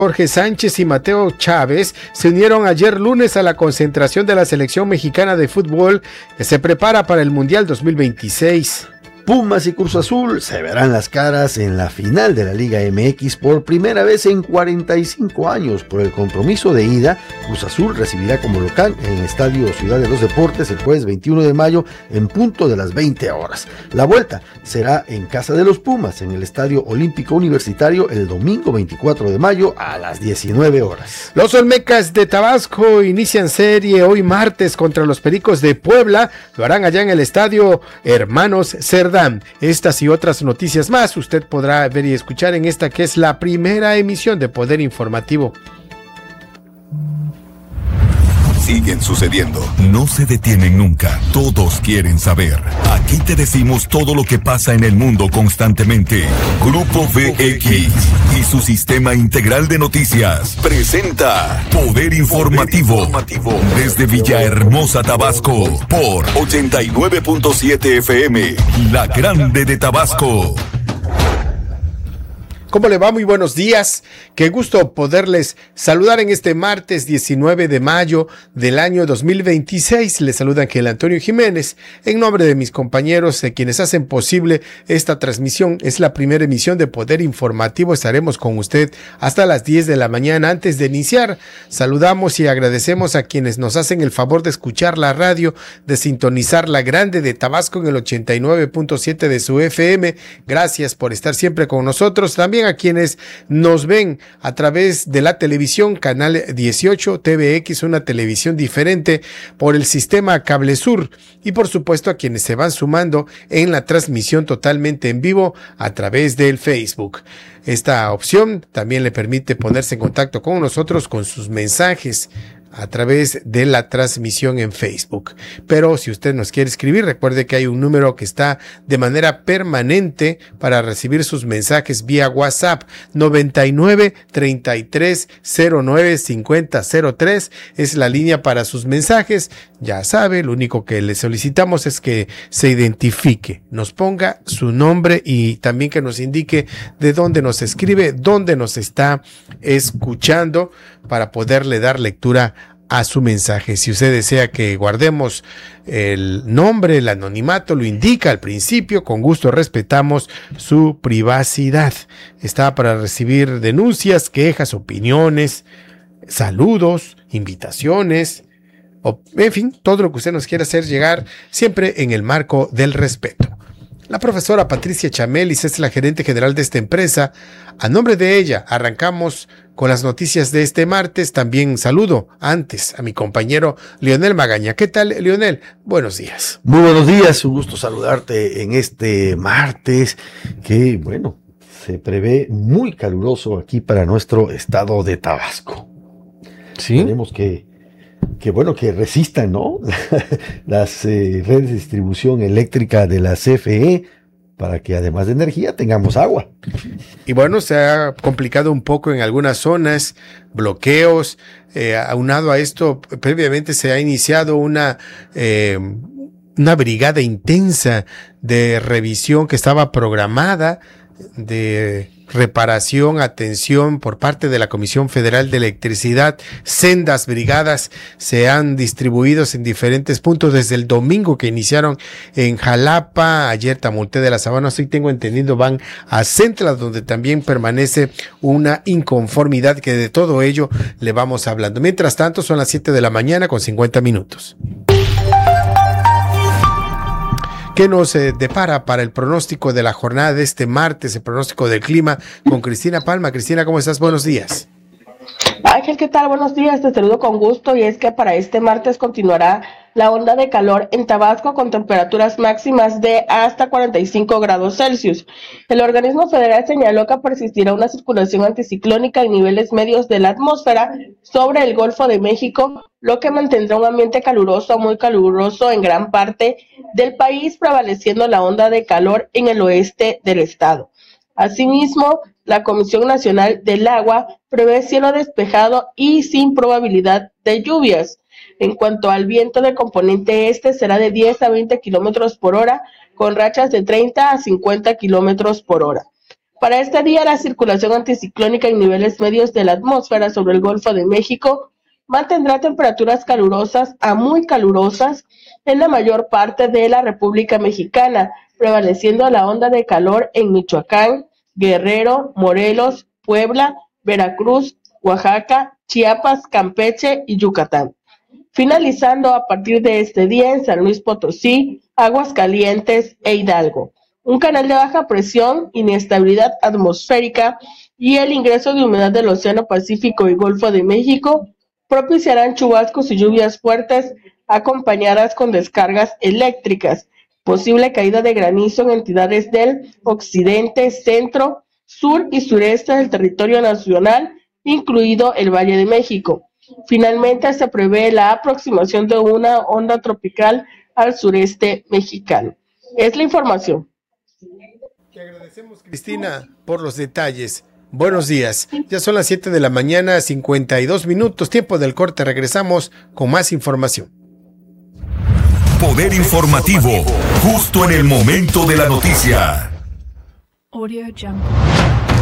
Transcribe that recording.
Jorge Sánchez y Mateo Chávez se unieron ayer lunes a la concentración de la selección mexicana de fútbol que se prepara para el Mundial 2026. Pumas y Cruz Azul se verán las caras en la final de la Liga MX por primera vez en 45 años. Por el compromiso de ida, Cruz Azul recibirá como local en el Estadio Ciudad de los Deportes el jueves 21 de mayo en punto de las 20 horas. La vuelta será en casa de los Pumas en el Estadio Olímpico Universitario el domingo 24 de mayo a las 19 horas. Los Olmecas de Tabasco inician serie hoy martes contra los Pericos de Puebla. Lo harán allá en el Estadio Hermanos Cerdán. Estas y otras noticias más usted podrá ver y escuchar en esta que es la primera emisión de Poder Informativo. Siguen sucediendo, no se detienen nunca, todos quieren saber. Aquí te decimos todo lo que pasa en el mundo constantemente. Grupo VX y su sistema integral de noticias presenta Poder Informativo desde Villahermosa, Tabasco, por 89.7 FM, La Grande de Tabasco. ¿Cómo le va? Muy buenos días. Qué gusto poderles saludar en este martes 19 de mayo del año 2026. Les saluda Ángel Antonio Jiménez en nombre de mis compañeros quienes hacen posible esta transmisión. Es la primera emisión de Poder Informativo. Estaremos con usted hasta las 10 de la mañana. Antes de iniciar, saludamos y agradecemos a quienes nos hacen el favor de escuchar la radio, de sintonizar La Grande de Tabasco en el 89.7 de su FM. Gracias por estar siempre con nosotros. También a quienes nos ven a través de la televisión, canal 18 TVX, una televisión diferente por el sistema Cable Sur, y por supuesto a quienes se van sumando en la transmisión totalmente en vivo a través del Facebook. Esta opción también le permite ponerse en contacto con nosotros con sus mensajes a través de la transmisión en Facebook. Pero si usted nos quiere escribir, recuerde que hay un número que está de manera permanente para recibir sus mensajes vía WhatsApp, 99 33 09 50 03, es la línea para sus mensajes. Ya sabe, lo único que le solicitamos es que se identifique, nos ponga su nombre y también que nos indique de dónde nos escribe, dónde nos está escuchando para poderle dar lectura a su mensaje. Si usted desea que guardemos el nombre, el anonimato, lo indica al principio, con gusto respetamos su privacidad. Está para recibir denuncias, quejas, opiniones, saludos, invitaciones, en fin, todo lo que usted nos quiera hacer llegar, siempre en el marco del respeto. La profesora Patricia Chamelis es la gerente general de esta empresa. A nombre de ella, arrancamos con las noticias de este martes. También saludo antes a mi compañero Leonel Magaña. ¿Qué tal, Leonel? Buenos días. Muy buenos días, un gusto saludarte en este martes que, bueno, se prevé muy caluroso aquí para nuestro estado de Tabasco. Sí. Tenemos que resistan, ¿no? Las redes de distribución eléctrica de la CFE para que además de energía tengamos agua. Y bueno, se ha complicado un poco en algunas zonas, bloqueos. Aunado a esto, previamente se ha iniciado una brigada intensa de revisión que estaba programada, de reparación, atención por parte de la Comisión Federal de Electricidad. Sendas brigadas se han distribuido en diferentes puntos desde el domingo que iniciaron en Jalapa, ayer Tamulte de la Sabana, así tengo entendido van a Centla, donde también permanece una inconformidad que de todo ello le vamos hablando. Mientras tanto, son las 7 de la mañana con 50 minutos. ¿Qué nos depara para el pronóstico de la jornada de este martes, el pronóstico del clima con Cristina Palma? Cristina, ¿cómo estás? Buenos días. Ángel, ¿qué tal? Buenos días, te saludo con gusto y es que para este martes continuará la onda de calor en Tabasco con temperaturas máximas de hasta 45 grados Celsius. El organismo federal señaló que persistirá una circulación anticiclónica en niveles medios de la atmósfera sobre el Golfo de México, lo que mantendrá un ambiente caluroso, muy caluroso en gran parte del país, prevaleciendo la onda de calor en el oeste del estado. Asimismo, la Comisión Nacional del Agua prevé cielo despejado y sin probabilidad de lluvias. En cuanto al viento de componente este, será de 10 a 20 kilómetros por hora, con rachas de 30 a 50 kilómetros por hora. Para este día, la circulación anticiclónica en niveles medios de la atmósfera sobre el Golfo de México mantendrá temperaturas calurosas a muy calurosas en la mayor parte de la República Mexicana, prevaleciendo la onda de calor en Michoacán, Guerrero, Morelos, Puebla, Veracruz, Oaxaca, Chiapas, Campeche y Yucatán. Finalizando a partir de este día en San Luis Potosí, Aguascalientes e Hidalgo. Un canal de baja presión, inestabilidad atmosférica y el ingreso de humedad del Océano Pacífico y Golfo de México propiciarán chubascos y lluvias fuertes acompañadas con descargas eléctricas, posible caída de granizo en entidades del occidente, centro, sur y sureste del territorio nacional, incluido el Valle de México. Finalmente, se prevé la aproximación de una onda tropical al sureste mexicano. Es la información. Te agradecemos, Cristina, por los detalles. Buenos días. Ya son las 7 de la mañana, 52 minutos. Tiempo del corte. Regresamos con más información. Poder informativo, justo en el momento de la noticia. Audio Jungle.